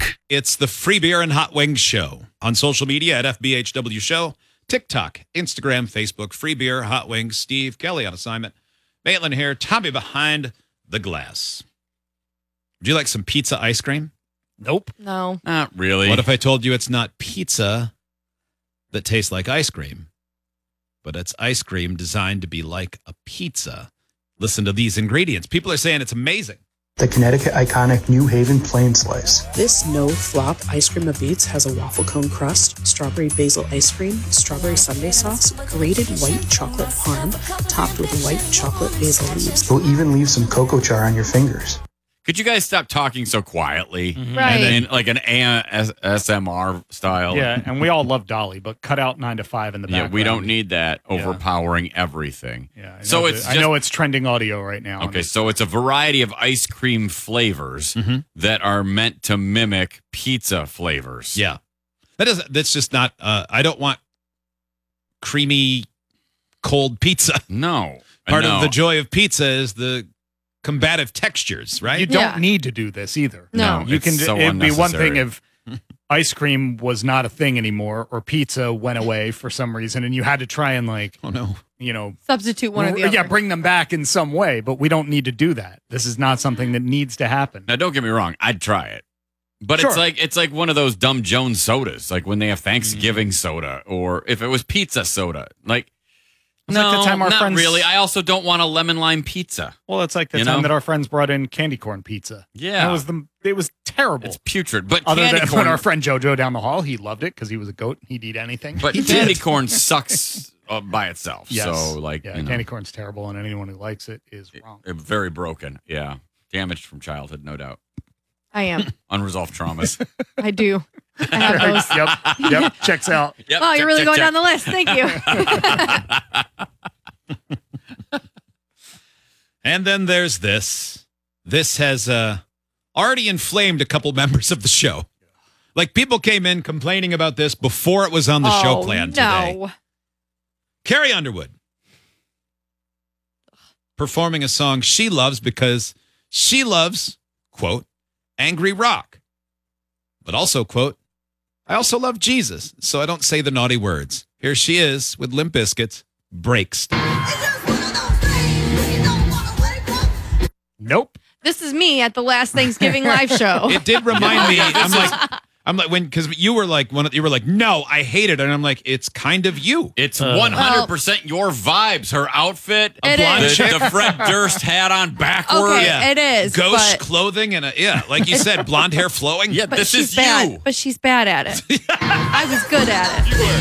It's the Free Beer and Hot Wings Show on social media at FBHW Show, TikTok, Instagram, Facebook, Free Beer, Hot Wings, Steve, Kelly on assignment, Maitland here, Tommy behind the glass. Would you like some pizza ice cream? Nope. No. Not really. What if I told you it's not pizza that tastes like ice cream, but it's ice cream designed to be like a pizza? Listen to these ingredients. People are saying it's amazing. The Connecticut iconic New Haven Plain Slice. This no-flop ice cream of beets has a waffle cone crust, strawberry basil ice cream, strawberry sundae sauce, grated white chocolate parm, topped with white chocolate basil leaves. We'll even leave some cocoa char on your fingers. Could you guys stop talking so quietly? Right. And then, like an ASMR style. Yeah, and we all love Dolly, but cut out 9 to 5 in the background. Yeah, we don't need that overpowering everything. Yeah, I know it's trending audio right now. Okay, so it's a variety of ice cream flavors that are meant to mimic pizza flavors. Yeah. That's just not, I don't want creamy, cold pizza. No. Part of the joy of pizza is the combative textures, right? You don't need to do this either. No. You can. It's so It'd be one thing unnecessary. if ice cream was not a thing anymore, or pizza went away for some reason, and you had to try and Oh, no. Substitute one or the other. Yeah, bring them back in some way. But we don't need to do that. This is not something that needs to happen. Now, don't get me wrong. I'd try it. But Sure. it's like one of those dumb Jones sodas, like when they have Thanksgiving soda, or if it was pizza soda. Like, It's no, like the time our not friends- really. I also don't want a lemon lime pizza. Well, it's like the You time know? that our friends brought in candy corn pizza. Yeah. It was terrible. It's putrid. But Other candy than corn, when our friend JoJo down the hall, he loved it because he was a goat. He'd eat anything. but candy corn sucks by itself. Yes. So, like, yeah, you know, candy corn's terrible, and anyone who likes it is wrong. very broken. Yeah, damaged from childhood, no doubt. I am. Unresolved traumas. I do. I have those. Yep, checks out. Yep, Oh, you're check, really check, going check. down the list. Thank you. And then there's this. This has already inflamed a couple members of the show. Like, people came in complaining about this before it was on the show plan today. No. Carrie Underwood performing a song she loves because she loves, quote, angry rock. But also, quote, I also love Jesus, so I don't say the naughty words. Here she is with Limp Bizkit's Breaks. Nope. This is me at the last Thanksgiving live show. It did remind me. I'm like, because you were like, no, I hate it. And I'm like, it's kind of you. It's 100% your vibes. Her outfit, It blonde is. chick. the Fred Durst hat on backwards. Okay, Yeah. it is. Ghost but, clothing and like you said, blonde hair flowing. Yeah, but this she's is bad. you. But she's bad at it. I was good at it.